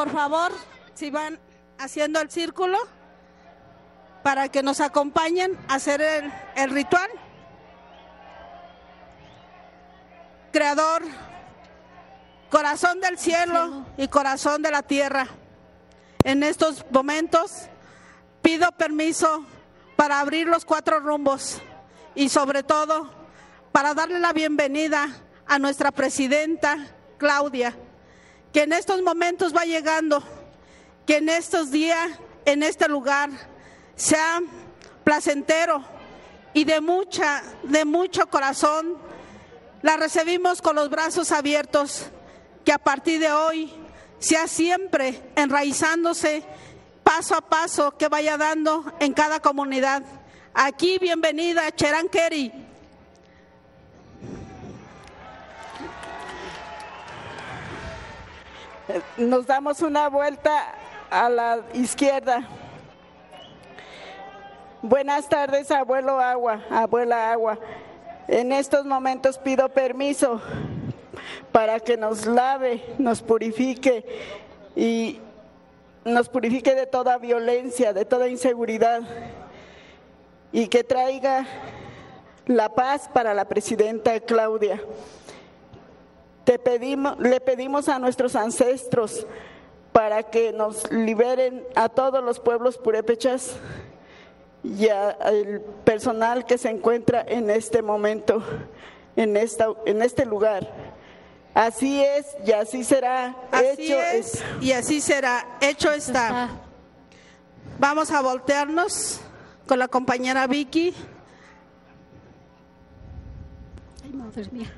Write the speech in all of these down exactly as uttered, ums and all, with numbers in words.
por favor, si van haciendo el círculo para que nos acompañen a hacer el, el ritual. Creador, corazón del cielo y corazón de la tierra, en estos momentos pido permiso para abrir los cuatro rumbos y sobre todo para darle la bienvenida a nuestra presidenta Claudia, que en estos momentos va llegando, que en estos días, en este lugar, sea placentero y de mucha, de mucho corazón. La recibimos con los brazos abiertos, que a partir de hoy sea siempre enraizándose paso a paso que vaya dando en cada comunidad. Aquí, bienvenida, Cherán Keri. Nos damos una vuelta a la izquierda. Buenas tardes, abuelo Agua, abuela Agua. En estos momentos pido permiso para que nos lave, nos purifique y nos purifique de toda violencia, de toda inseguridad y que traiga la paz para la presidenta Claudia. Te pedimos, le pedimos a nuestros ancestros para que nos liberen a todos los pueblos purépechas y al personal que se encuentra en este momento, en, esta, en este lugar. Así es y así será. Así hecho es, es y así será. Hecho está. Vamos a voltearnos con la compañera Vicky. Ay, madre mía.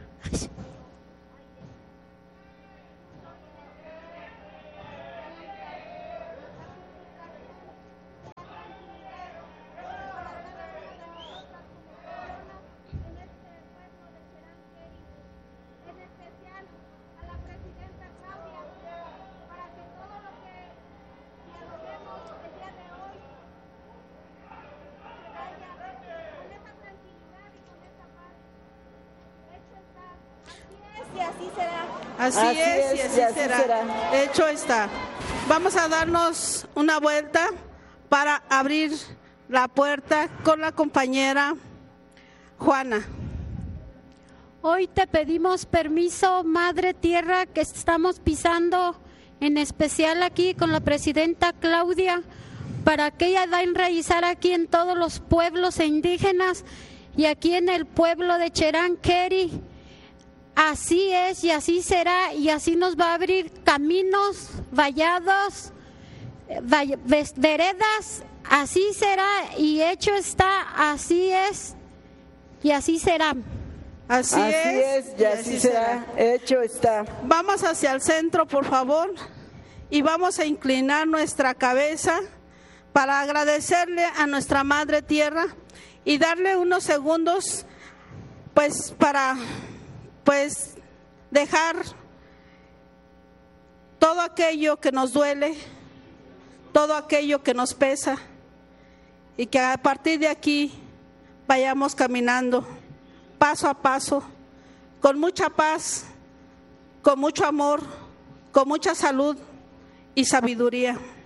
Así, así es, es y así, y así será. será. Hecho está. Vamos a darnos una vuelta para abrir la puerta con la compañera Juana. Hoy te pedimos permiso, Madre Tierra, que estamos pisando, en especial aquí con la presidenta Claudia, para que ella da enraizar aquí en todos los pueblos indígenas y aquí en el pueblo de Cherán Keri. Así es y así será y así nos va a abrir caminos, vallados, veredas, así será y hecho está, así es y así será. Así, así es, es y así, así será. será, hecho está. Vamos hacia el centro, por favor, y vamos a inclinar nuestra cabeza para agradecerle a nuestra Madre Tierra y darle unos segundos, pues, para... pues dejar todo aquello que nos duele, todo aquello que nos pesa y que a partir de aquí vayamos caminando paso a paso, con mucha paz, con mucho amor, con mucha salud y sabiduría.